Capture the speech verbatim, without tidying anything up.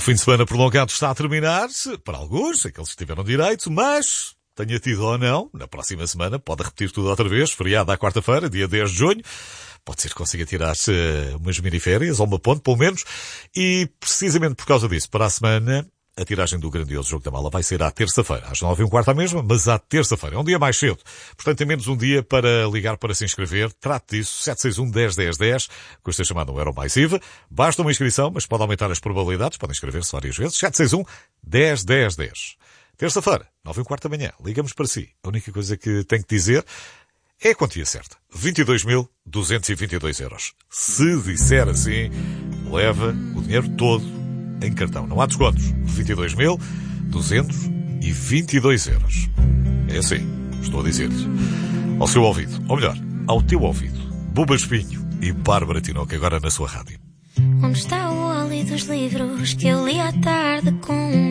fim de semana prolongado está a terminar, para alguns, aqueles que tiveram direito, mas tenha tido ou não, na próxima semana pode repetir tudo outra vez, feriado à quarta-feira, dia dez de junho, pode ser que consiga tirar-se umas miniférias, ou uma ponte, pelo menos, e precisamente por causa disso, para a semana, a tiragem do grandioso Jogo da Mala vai ser à terça-feira, às nove e um quarto à mesma, mas à terça-feira. É um dia mais cedo. Portanto, tem menos um dia para ligar para se inscrever. Trate disso. sete seis um, dez, dez, dez. Custa chamada um euro mais I V A. Basta uma inscrição, mas pode aumentar as probabilidades. Podem inscrever-se várias vezes. sete seis um, dez, dez, dez. Terça-feira, nove e um quarto da manhã. Ligamos para si. A única coisa que tenho que dizer é a quantia certa. vinte e dois mil, duzentos e vinte e dois euros. Se disser assim, leva o dinheiro todo em cartão. Não há descontos. vinte e dois mil, duzentos e vinte e dois euros. É assim, estou a dizer-lhe. Ao seu ouvido, ou melhor, ao teu ouvido, Buba Espinho e Bárbara Tinoco, agora na sua rádio. Onde está o óleo dos livros que eu li à tarde com